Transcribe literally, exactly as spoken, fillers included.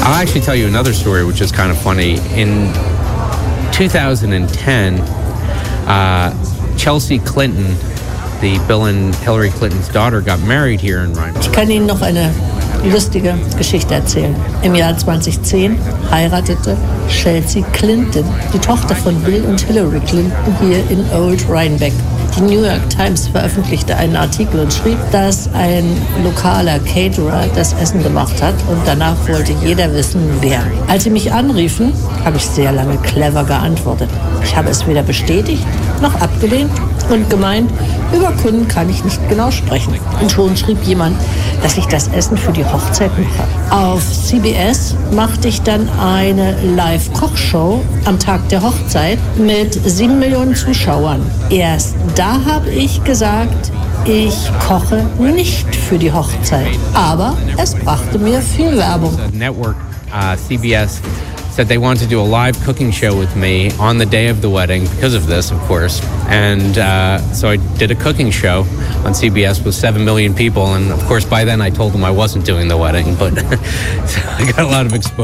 I'll actually tell you another story, which is kind of funny. In twenty ten, uh, Chelsea Clinton, the Bill and Hillary Clinton's daughter, got married here in Rhinebeck. Ich kann Ihnen noch eine lustige Geschichte erzählen. Im Jahr zwanzig zehn heiratete Chelsea Clinton, die Tochter von Bill und Hillary Clinton, hier in Old Rhinebeck. Die New York Times veröffentlichte einen Artikel und schrieb, dass ein lokaler Caterer das Essen gemacht hat und danach wollte jeder wissen, wer. Als sie mich anriefen, habe ich sehr lange clever geantwortet. Ich habe es weder bestätigt noch abgelehnt und gemeint, über Kunden kann ich nicht genau sprechen. Und schon schrieb jemand, dass ich das Essen für die Hochzeit mache. Auf C B S machte ich dann eine Live-Kochshow am Tag der Hochzeit mit sieben Millionen Zuschauern. Erst da habe ich gesagt, ich koche nicht für die Hochzeit. Aber es brachte mir viel Werbung. The network, uh, C B S, said they wanted to do a live cooking show with me on the day of the wedding because of this, of course. And uh, so I did a cooking show on C B S with seven million people. And of course, by then I told them I wasn't doing the wedding, but so I got a lot of exposure.